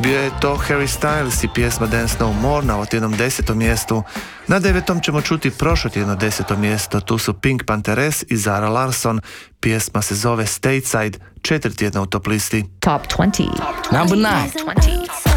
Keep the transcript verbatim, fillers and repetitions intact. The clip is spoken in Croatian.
Bio je to Harry Styles i pjesma Dance No More na otjednom desetom mjestu. Na devetom ćemo čuti prošlotjedno deseto mjesto, tu su Pink Panthers i Zara Larsson. Pjesma se zove Stateside, četiri tjedna u top listi. Top twenty. Number nine. twenty.